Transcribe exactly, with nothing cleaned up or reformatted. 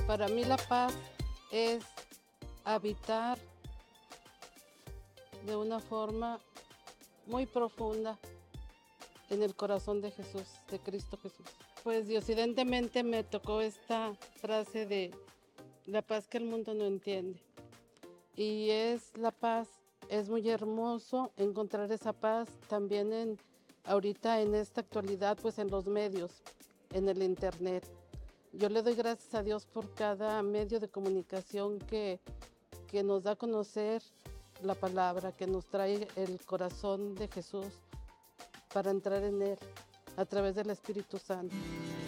Para mí la paz es habitar de una forma muy profunda en el corazón de Jesús, de Cristo Jesús. Pues diocidentemente me tocó esta frase de la paz que el mundo no entiende. Y es la paz, es muy hermoso encontrar esa paz también en ahorita en esta actualidad, pues en los medios, en el internet. Yo le doy gracias a Dios por cada medio de comunicación que, que nos da a conocer la palabra, que nos trae el corazón de Jesús para entrar en Él a través del Espíritu Santo.